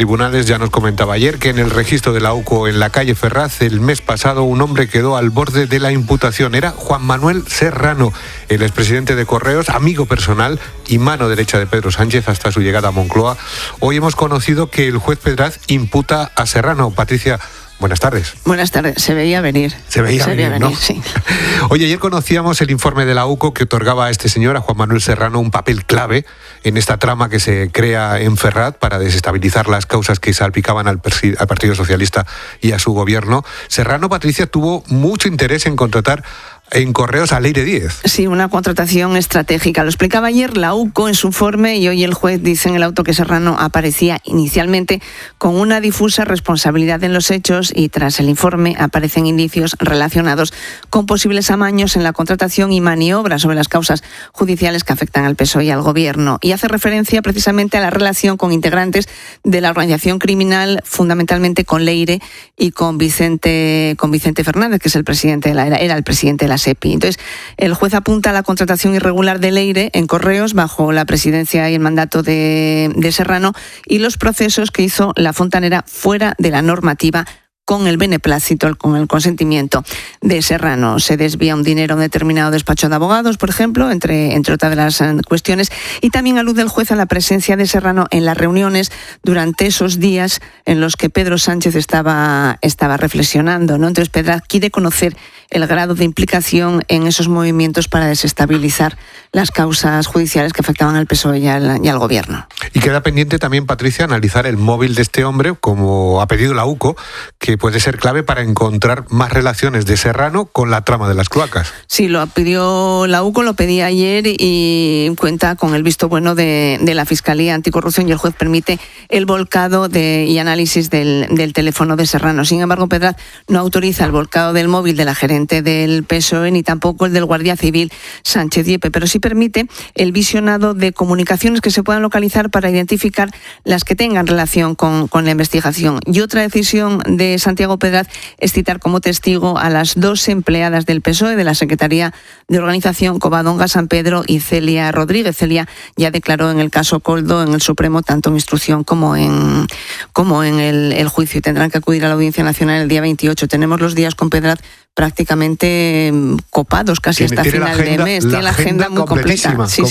tribunales ya nos comentaba ayer que en el registro de la UCO en la calle Ferraz el mes pasado un hombre quedó al borde de la imputación. Era Juan Manuel Serrano, el expresidente de Correos, amigo personal y mano derecha de Pedro Sánchez hasta su llegada a Moncloa. Hoy hemos conocido que el juez Pedraz imputa a Serrano. Patricia, buenas tardes. Buenas tardes. Se veía venir. Se veía venir, ¿no? Sí. Oye, ayer conocíamos el informe de la UCO que otorgaba a este señor, a Juan Manuel Serrano, un papel clave en esta trama que se crea en Ferraz para desestabilizar las causas que salpicaban al Partido Socialista y a su gobierno. Serrano, Patricia, tuvo mucho interés en contratar en Correos a Leire Díez. Sí, una contratación estratégica. Lo explicaba ayer la UCO en su informe y hoy el juez dice en el auto que Serrano aparecía inicialmente con una difusa responsabilidad en los hechos y tras el informe aparecen indicios relacionados con posibles amaños en la contratación y maniobras sobre las causas judiciales que afectan al PSOE y al gobierno. Y hace referencia precisamente a la relación con integrantes de la organización criminal, fundamentalmente con Leire y con Vicente Fernández, que es el presidente era el presidente de la SEPI. Entonces, el juez apunta a la contratación irregular de Leire en Correos bajo la presidencia y el mandato de Serrano y los procesos que hizo la fontanera fuera de la normativa con el beneplácito, con el consentimiento de Serrano. Se desvía un dinero a un determinado despacho de abogados, por ejemplo, entre otras de las cuestiones, y también alude el juez a la presencia de Serrano en las reuniones durante esos días en los que Pedro Sánchez estaba reflexionando, ¿no? Entonces, Pedraz quiere conocer el grado de implicación en esos movimientos para desestabilizar las causas judiciales que afectaban al PSOE y al gobierno. Y queda pendiente también, Patricia, analizar el móvil de este hombre, como ha pedido la UCO, que puede ser clave para encontrar más relaciones de Serrano con la trama de las cloacas. Sí, lo pidió la UCO, lo pedí ayer y cuenta con el visto bueno de la Fiscalía Anticorrupción y el juez permite el volcado y análisis del teléfono de Serrano. Sin embargo, Pedraz no autoriza el volcado del móvil de la gerente del PSOE ni tampoco el del Guardia Civil Sánchez Dieppe, pero sí permite el visionado de comunicaciones que se puedan localizar para identificar las que tengan relación con la investigación. Y otra decisión de Santiago Pedraz es citar como testigo a las dos empleadas del PSOE de la Secretaría de Organización, Covadonga San Pedro y Celia Rodríguez. Celia ya declaró en el caso Coldo en el Supremo, tanto en instrucción como en el juicio, y tendrán que acudir a la Audiencia Nacional el día 28. Tenemos los días con Pedraz prácticamente copados casi hasta final de mes. Tiene la agenda muy completísima. Sí.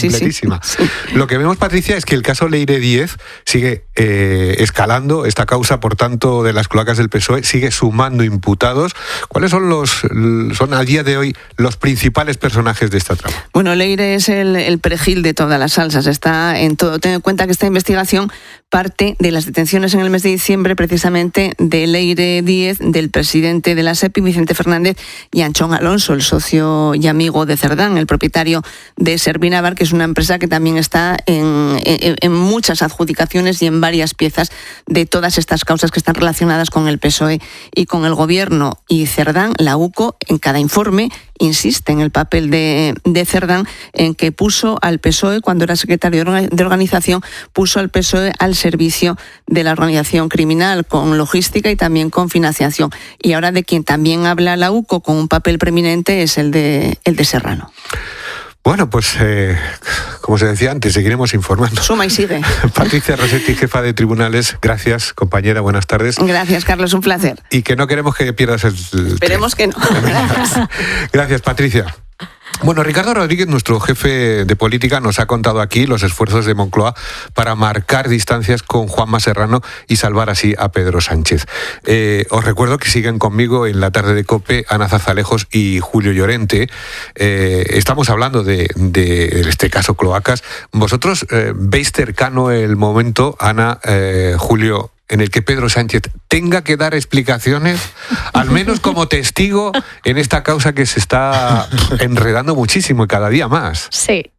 Lo que vemos, Patricia, es que el caso Leire Díez sigue escalando. Esta causa, por tanto, de las cloacas del PSOE sigue sumando imputados. ¿Cuáles son a día de hoy los principales personajes de esta trama? Bueno, Leire es el perejil de todas las salsas. Está en todo. Ten en cuenta que esta investigación parte de las detenciones en el mes de diciembre, precisamente de Leire Díez, del presidente de la SEPI, Vicente Fernández, y Anchón Alonso, el socio y amigo de Cerdán, el propietario de Servinavar, que es una empresa que también está en muchas adjudicaciones y en varias piezas de todas estas causas que están relacionadas con el PSOE y con el gobierno. Y Cerdán, la UCO, en cada informe insiste en el papel de Cerdán, en que puso al PSOE, cuando era secretario de organización, puso al PSOE al servicio de la organización criminal, con logística y también con financiación. Y ahora de quien también habla la UCO con un papel preeminente es el de Serrano. Bueno, pues como se decía antes, seguiremos informando. Suma y sigue. Patricia Rossetti, jefa de tribunales, gracias, compañera, buenas tardes. Gracias, Carlos, un placer. Y que no queremos que pierdas el Esperemos que no. Gracias, Patricia. Bueno, Ricardo Rodríguez, nuestro jefe de política, nos ha contado aquí los esfuerzos de Moncloa para marcar distancias con Juanma Serrano y salvar así a Pedro Sánchez. Os recuerdo que siguen conmigo en la tarde de COPE Ana Zazalejos y Julio Llorente. Estamos hablando de este caso cloacas. ¿Vosotros veis cercano el momento, Ana, Julio, en el que Pedro Sánchez tenga que dar explicaciones, al menos como testigo, en esta causa que se está enredando muchísimo y cada día más? Sí,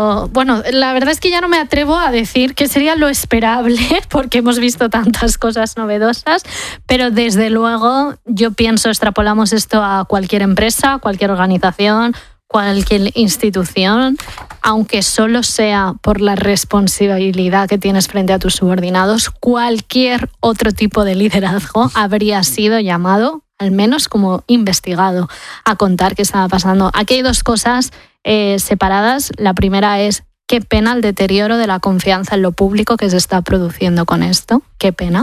la verdad es que ya no me atrevo a decir que sería lo esperable, porque hemos visto tantas cosas novedosas, pero desde luego yo pienso, extrapolamos esto a cualquier empresa, cualquier organización, cualquier institución, aunque solo sea por la responsabilidad que tienes frente a tus subordinados, cualquier otro tipo de liderazgo habría sido llamado, al menos como investigado, a contar qué estaba pasando. Aquí hay dos cosas separadas. La primera es qué pena el deterioro de la confianza en lo público que se está produciendo con esto. Qué pena.